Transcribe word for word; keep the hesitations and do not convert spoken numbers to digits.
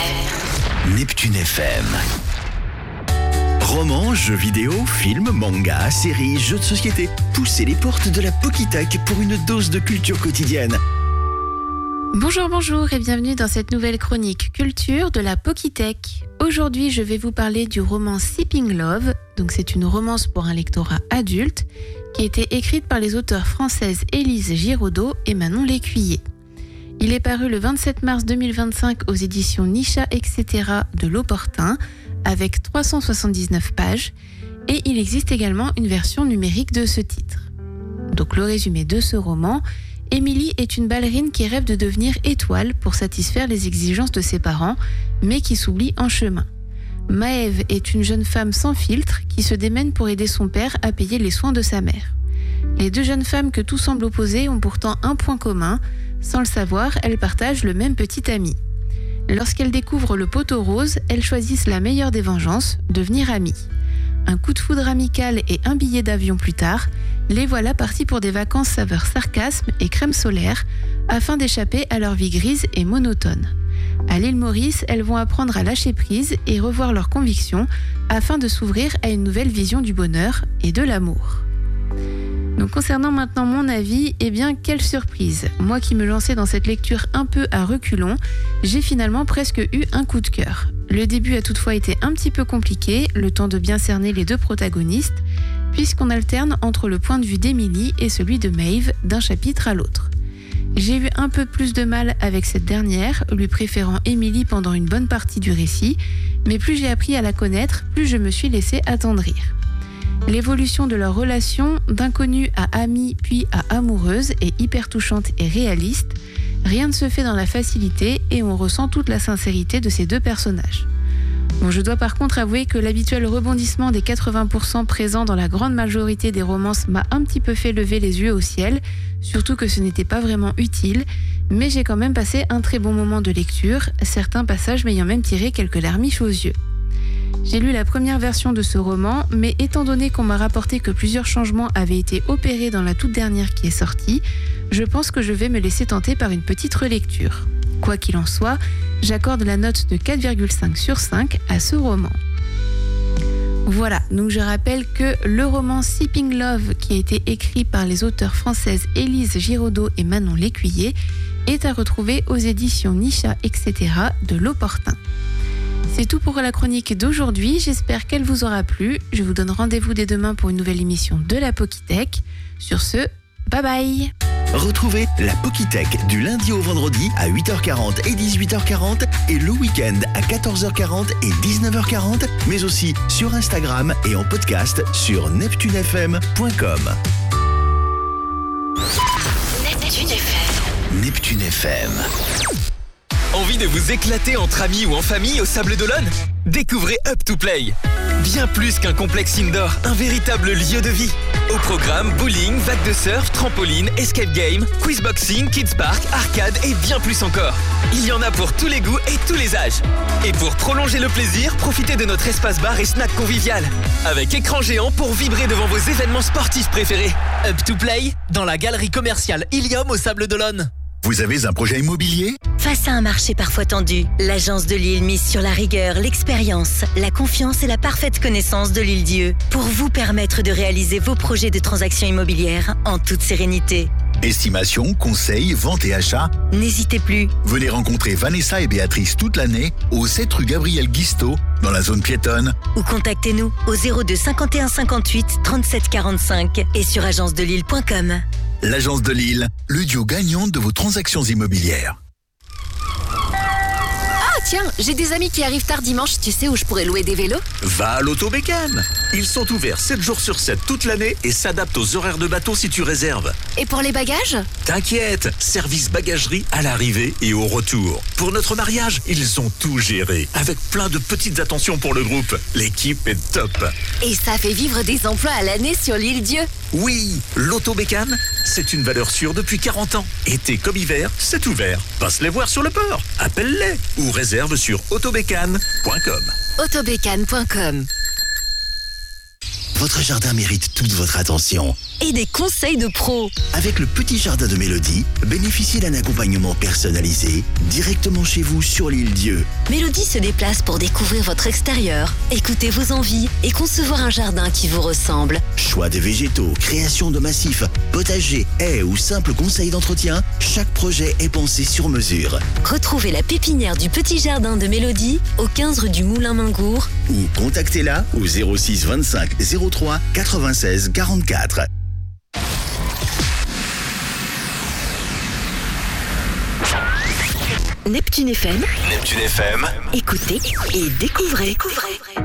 M. Neptune F M. Romans, jeux vidéo, films, mangas, séries, jeux de société. Poussez les portes de la Pokitech pour une dose de culture quotidienne. Bonjour, bonjour et bienvenue dans cette nouvelle chronique culture de la Pokitech. Aujourd'hui, je vais vous parler du roman Sipping Love. Donc, c'est une romance pour un lectorat adulte qui a été écrite par les auteurs françaises Élise Giraudot et Manon Lécuyer. Il est paru le vingt-sept mars deux mille vingt-cinq aux éditions Nisha et cetera de l'Opportun avec trois cent soixante-dix-neuf pages et il existe également une version numérique de ce titre. Donc le résumé de ce roman, Émilie est une ballerine qui rêve de devenir étoile pour satisfaire les exigences de ses parents, mais qui s'oublie en chemin. Maëve est une jeune femme sans filtre qui se démène pour aider son père à payer les soins de sa mère. Les deux jeunes femmes que tout semble opposer ont pourtant un point commun. Sans le savoir, elles partagent le même petit ami. Lorsqu'elles découvrent le poteau rose, elles choisissent la meilleure des vengeances, devenir amies. Un coup de foudre amical et un billet d'avion plus tard, les voilà parties pour des vacances saveur sarcasme et crème solaire, afin d'échapper à leur vie grise et monotone. À l'île Maurice, elles vont apprendre à lâcher prise et revoir leurs convictions, afin de s'ouvrir à une nouvelle vision du bonheur et de l'amour. Donc concernant maintenant mon avis, eh bien quelle surprise. Moi qui me lançais dans cette lecture un peu à reculons, j'ai finalement presque eu un coup de cœur. Le début a toutefois été un petit peu compliqué, le temps de bien cerner les deux protagonistes, puisqu'on alterne entre le point de vue d'Émilie et celui de Maëve d'un chapitre à l'autre. J'ai eu un peu plus de mal avec cette dernière, lui préférant Émilie pendant une bonne partie du récit, mais plus j'ai appris à la connaître, plus je me suis laissée attendrir. L'évolution de leur relation, d'inconnue à amie puis à amoureuse, est hyper touchante et réaliste. Rien ne se fait dans la facilité et on ressent toute la sincérité de ces deux personnages. Bon, je dois par contre avouer que l'habituel rebondissement des quatre-vingts pour cent présents dans la grande majorité des romances m'a un petit peu fait lever les yeux au ciel, surtout que ce n'était pas vraiment utile, mais j'ai quand même passé un très bon moment de lecture, certains passages m'ayant même tiré quelques larmiches aux yeux. J'ai lu la première version de ce roman, mais étant donné qu'on m'a rapporté que plusieurs changements avaient été opérés dans la toute dernière qui est sortie, je pense que je vais me laisser tenter par une petite relecture. Quoi qu'il en soit, j'accorde la note de quatre virgule cinq sur cinq à ce roman. Voilà, donc je rappelle que le roman Sipping Love, qui a été écrit par les auteurs françaises Élise Giraudot et Manon Lécuyer, est à retrouver aux éditions Nisha et cetera de l'Opportun. C'est tout pour la chronique d'aujourd'hui, j'espère qu'elle vous aura plu. Je vous donne rendez-vous dès demain pour une nouvelle émission de la Pokitech. Sur ce, bye bye. Retrouvez la Pokitech du lundi au vendredi à huit heures quarante et dix-huit heures quarante et le week-end à quatorze heures quarante et dix-neuf heures quarante, mais aussi sur Instagram et en podcast sur neptune f m point com. Neptune F M. Neptune F M. Envie de vous éclater entre amis ou en famille au Sable d'Olonne ? Découvrez Up to Play. Bien plus qu'un complexe indoor, un véritable lieu de vie. Au programme, bowling, vague de surf, trampoline, escape game, quizboxing, kids park, arcade et bien plus encore. Il y en a pour tous les goûts et tous les âges. Et pour prolonger le plaisir, profitez de notre espace bar et snack convivial. Avec écran géant pour vibrer devant vos événements sportifs préférés. Up to Play, dans la galerie commerciale Ilium au Sable d'Olonne. Vous avez un projet immobilier ? Face à un marché parfois tendu, l'Agence de Lille mise sur la rigueur, l'expérience, la confiance et la parfaite connaissance de l'île-Dieu pour vous permettre de réaliser vos projets de transactions immobilières en toute sérénité. Estimation, conseil, vente et achat. N'hésitez plus. Venez rencontrer Vanessa et Béatrice toute l'année au sept rue Gabriel Guisteau dans la zone piétonne. Ou contactez-nous au zéro deux cinquante et un cinquante-huit trente-sept quarante-cinq et sur agence de lille point com. L'Agence de Lille, le duo gagnant de vos transactions immobilières. Ah tiens, j'ai des amis qui arrivent tard dimanche, tu sais où je pourrais louer des vélos ? Va à l'Autobécane. Ils sont ouverts sept jours sur sept toute l'année et s'adaptent aux horaires de bateau si tu réserves. Et pour les bagages ? T'inquiète, service bagagerie à l'arrivée et au retour. Pour notre mariage, ils ont tout géré, avec plein de petites attentions pour le groupe. L'équipe est top. Et ça fait vivre des emplois à l'année sur l'île Dieu. Oui, l'Autobécane, c'est une valeur sûre depuis quarante ans. Été comme hiver, c'est ouvert. Passe les voir sur le port, appelle-les ou réserve sur autobécane point com. autobécane point com. votre jardin mérite toute votre attention. Et des conseils de pros. Avec le petit jardin de Mélodie, bénéficiez d'un accompagnement personnalisé directement chez vous sur l'île Dieu. Mélodie se déplace pour découvrir votre extérieur, écouter vos envies et concevoir un jardin qui vous ressemble. Choix de végétaux, création de massifs, potager, haies ou simples conseils d'entretien, chaque projet est pensé sur mesure. Retrouvez la pépinière du petit jardin de Mélodie au quinze rue du Moulin Mingour ou contactez-la au zéro six vingt-cinq zéro trois quatre-vingt-seize quarante-quatre. Neptune F M. Neptune F M. Écoutez et découvrez. découvrez.